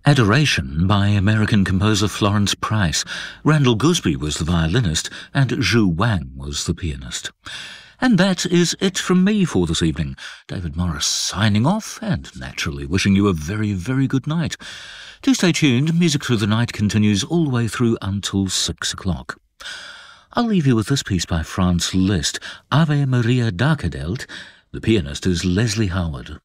Adoration by American composer Florence Price. Randall Gooseby was the violinist and Zhu Wang was the pianist. And that is it from me for this evening. David Morris signing off and naturally wishing you a very, very good night. Do stay tuned. Music Through the Night continues all the way through until 6 o'clock. I'll leave you with this piece by Franz Liszt, Ave Maria Darkadelt. The pianist is Leslie Howard.